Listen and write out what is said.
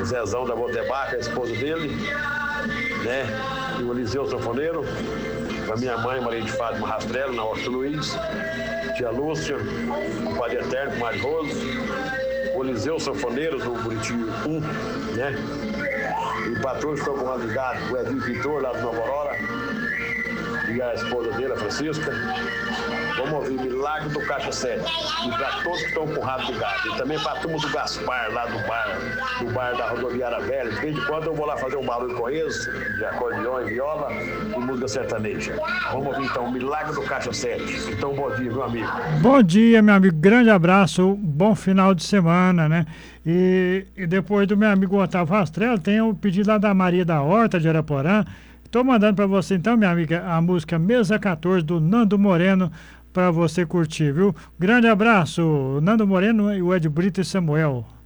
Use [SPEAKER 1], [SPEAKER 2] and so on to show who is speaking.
[SPEAKER 1] Zezão da Botebaca, a esposa dele, né? E o Eliseu Sanfoneiro, a minha mãe, Maria de Fátima Rastrello, na Horta Luiz, tia Lúcia, o Padre Eterno, o Mário Roso, o Eliseu Sanfoneiro, do Buriti 1, né? E o patrão que estão com o ligado, o Edinho Vitor, lá do Nova Aurora, e a esposa dele, a Francisca. Vamos ouvir Milagre do Caixa 7. E para todos que estão com o rabo ligado. E também para a turma do Gaspar, lá do bar da Rodoviária Velha. De vez em quando eu vou lá fazer um barulho com eles, de acordeão e viola e música sertaneja. Vamos ouvir então Milagre do Caixa 7. Então, bom dia, meu amigo.
[SPEAKER 2] Bom dia, meu amigo. Grande abraço. Bom final de semana, né? E depois do meu amigo Otávio Rastrello, tem o pedido lá da Maria da Horta de Araporã. Estou mandando para você então, minha amiga, a música Mesa 14 do Nando Moreno, para você curtir, viu? Grande abraço, Nando Moreno e o Ed Brito e Samuel.